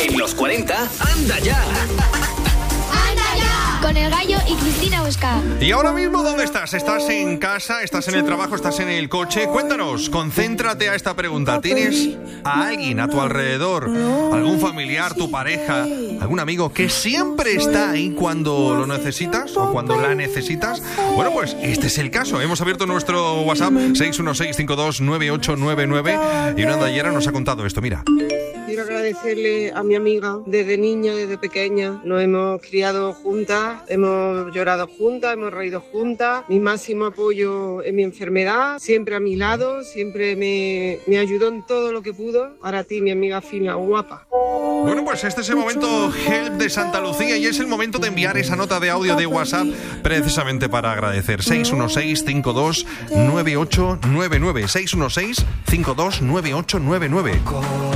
En los 40, ¡anda ya! Con El Gallo y Cristina Huesca. Y ahora mismo, ¿dónde estás? ¿Estás en casa? ¿Estás en el trabajo? ¿Estás en el coche? Cuéntanos, concéntrate a esta pregunta. ¿Tienes a alguien a tu alrededor? ¿Algún familiar, tu pareja, algún amigo que siempre está ahí cuando lo necesitas o cuando la necesitas? Bueno, pues este es el caso. Hemos abierto nuestro WhatsApp 616529899 y una andallera nos ha contado esto, mira. Quiero agradecerle a mi amiga desde niña, desde pequeña. Nos hemos criado juntas, hemos llorado juntas, hemos reído juntas. Mi máximo apoyo en mi enfermedad, siempre a mi lado, siempre me ayudó en todo lo que pudo. Para ti, mi amiga fina, guapa. Bueno, pues este es el momento Help de Santa Lucía y es el momento de enviar esa nota de audio de WhatsApp precisamente para agradecer. 616-529899. 616-529899.